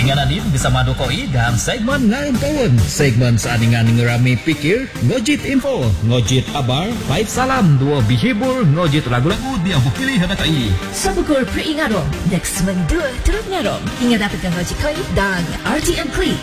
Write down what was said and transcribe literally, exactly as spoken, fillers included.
Ingananin bersama Dokoi dan segmen Ngayon Kawan. Segmen seandingan ngerami pikir, ngojit info, ngojit kabar, baik salam, dua bihibur, ngojit lagu-lagu dia bukili hadakai. Sabukur peringatong, next month dua turut ngarong. Ingat dapatkan ngojit koi dan R T M Klik.